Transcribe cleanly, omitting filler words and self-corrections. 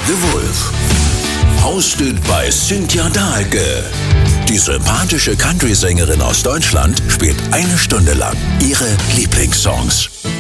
The Wolf. Hosted by Cynthia Dahlke. Die sympathische Country-Sängerin aus Deutschland spielt 1 Stunde lang ihre Lieblingssongs.